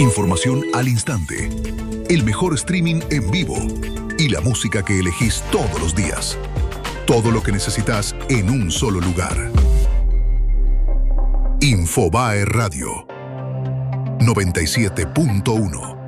Información al instante. El mejor streaming en vivo. Y la música que elegís todos los días. Todo lo que necesitas en un solo lugar. Infobae Radio 97.1